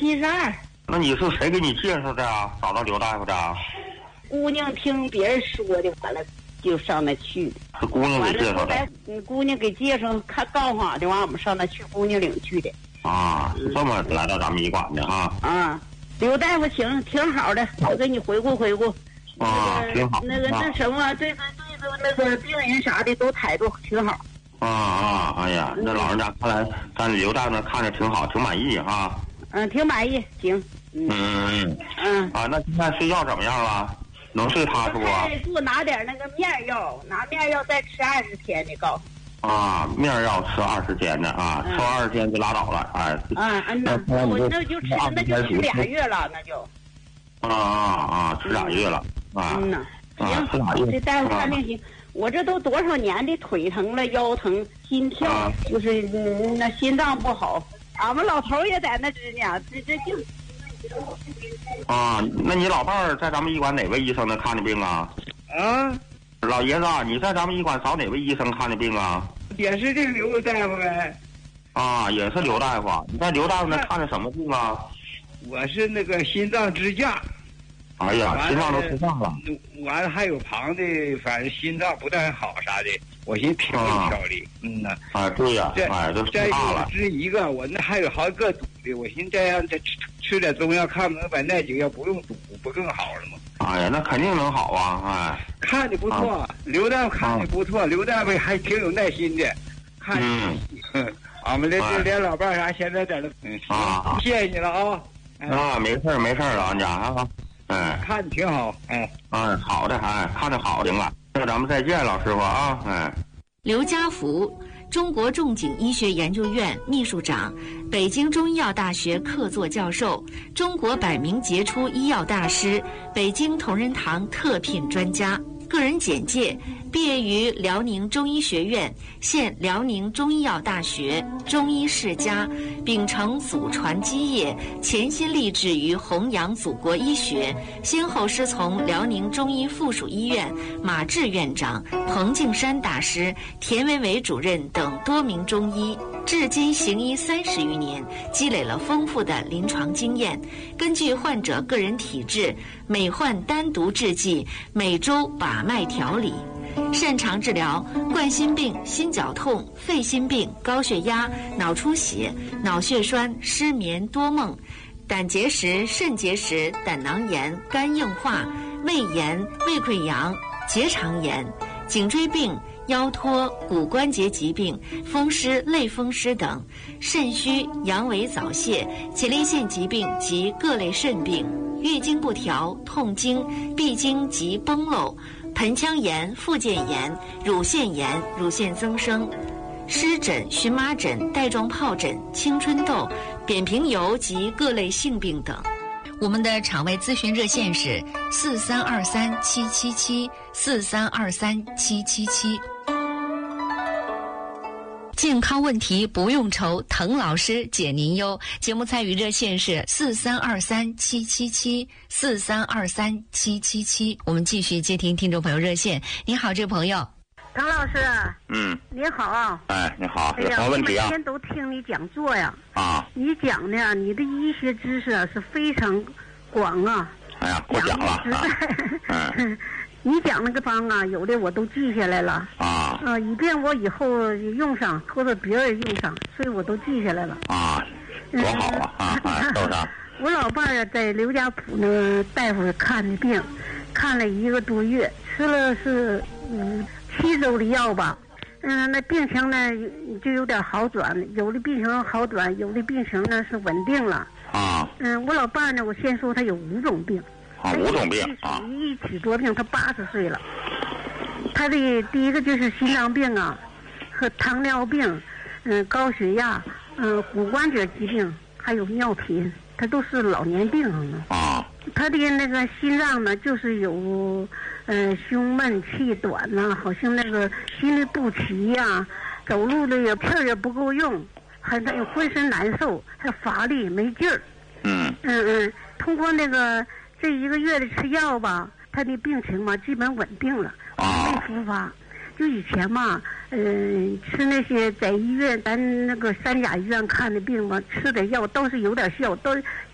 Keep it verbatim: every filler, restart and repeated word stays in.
七十二。 那你是谁给你介绍的啊？找到刘大夫的？ 姑娘听别人说的，完了就上那去。 是姑娘给介绍的？ 嗯，姑娘给介绍，看告诉俺的话，我们上那去，姑娘领去的。 啊，这么来到咱们医馆的哈？ 啊，刘大夫行，挺好的，我给你回顾回顾。 啊，挺好。 那个那什么，对对对对，那个病人啥的都态度挺好。 啊啊！哎呀，那老人家看来，咱刘大夫那看着挺好，挺满意哈。 嗯，挺满意，行。 嗯嗯嗯。 啊，那现在睡觉怎么样了？能睡踏实不？ 给我拿点那个面药，拿面药再吃二十天的，告诉。 啊，面药吃二十天的啊，吃二十天就拉倒了，哎。 啊嗯呐，我那就吃，那就吃俩月了，那就。 啊啊啊！吃俩月了啊。 嗯呐，行，这大夫看病行。我这都多少年的腿疼了，腰疼，心跳，啊、就是嗯那心脏不好。俺们老头也在那治呢，这这就。 啊，那你老伴儿在咱们医馆哪位医生那看的病啊？ 啊， 老爷子，你在咱们医馆找哪位医生看的病啊？ 也是这个刘大夫呗。 啊，也是刘大夫。你在刘大夫那看的什么病啊？ 我是那个心脏支架。 哎呀，心脏都支架了。 完了还有旁的，反正心脏不太好啥的，我寻调理调理。嗯呐。 啊，对呀，哎，都这大了。 这一个，我那还有好几个堵的，我寻这样这吃吃点中药，看能把那几个要不用堵，不更好了吗？ 哎呀，那肯定能好啊！哎， 看的不错，啊、刘大夫看的不错，啊、刘大夫还挺有耐心的，看。嗯。俺们这这连老伴啥，现在在那。嗯。啊。谢谢你了啊！ 啊，没事没事老人家啊。哎， 看的挺好，哎， 嗯，好的，哎，看着好，行了，那咱们再见，老师傅啊，哎。 刘家福，中国仲景医学研究院秘书长，北京中医药大学客座教授，中国百名杰出医药大师，北京同仁堂特聘专家。个人简介：毕业于辽宁中医学院，现辽宁中医药大学中医世家，秉承祖传基业，潜心立志于弘扬祖国医学，先后师从辽宁中医附属医院马志院长、彭敬山大师、田维伟主任等多名中医，至今行医三十余年，积累了丰富的临床经验。根据患者个人体质，每患单独制剂，每周把脉调理。擅长治疗冠心病、心绞痛、肺心病、高血压、脑出血、脑血栓、失眠、多梦、胆结石、肾结石、胆囊炎、肝硬化、胃炎、胃溃疡、结肠炎、颈椎病、腰托、骨关节疾病、风湿、类风湿等，肾虚、阳痿早泄、前列腺疾病及各类肾病，月经不调、痛经、闭经及崩漏、盆腔炎、附件炎、乳腺炎、乳腺增生、湿疹、荨麻疹、带状疱疹、青春痘、扁平疣及各类性病等。我们的场外咨询热线是四三二三七七七四三二三七七七。健康问题不用愁，滕老师解您忧。节目参与热线是四三二三七七七四三二三七七七。我们继续接听听众朋友热线。你好，这位朋友。 滕老师。 嗯。 你好。 哎，你好，有什么问题啊？ 每天都听你讲座呀。 啊。 你讲的，你的医学知识啊是非常广啊。 哎呀，过奖了啊。 嗯。你讲那个方啊，有的我都记下来了啊， 呃，以便我以后用上或者别人用上，所以我都记下来了啊，多好啊、嗯、啊啊，是不是？ 我老伴儿在刘家堡那大夫看的病，看了一个多月，吃了是嗯七周的药吧，嗯，那病情呢就有点好转，有的病情好转，有的病情呢是稳定了啊。 嗯，我老伴儿呢，我先说他有五种病。 啊，五种病啊， 一起多病，他八十岁了。他的第一个就是心脏病啊，和糖尿病，嗯，高血压，嗯，骨关节疾病，还有尿频，他都是老年病呢。 啊， 他的那个心脏呢，就是有，呃，胸闷气短呐、啊，好像那个心律不齐呀、啊，走路的也气儿也不够用，还还有浑身难受，还乏力没劲儿。 嗯嗯嗯，通过那个。这一个月的吃药吧，他的病情嘛基本稳定了，没复发。就以前嘛，嗯、呃，吃那些在医院咱那个三甲医院看的病嘛，吃的药都是有点效，都